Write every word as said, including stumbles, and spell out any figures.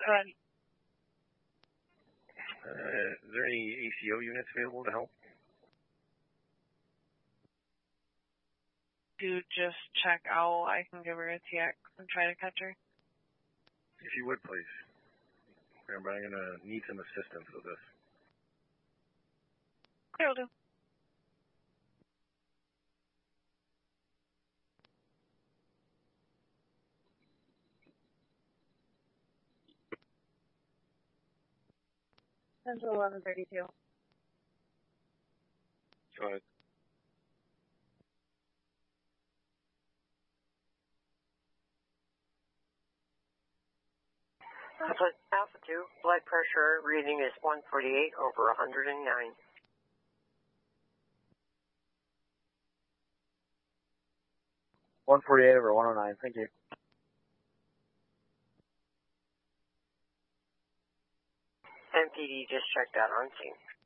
Uh, Uh, is there any A C O units available to help? do just check out. I can give her a T X and try to catch her. If you would, please. I'm going to need some assistance with this. Clear will do. Central eleven thirty-two. Go ahead. Alpha, Alpha two, blood pressure reading is one forty-eight over one hundred nine. one forty-eight over one oh nine, thank you. M P D just checked out on scene.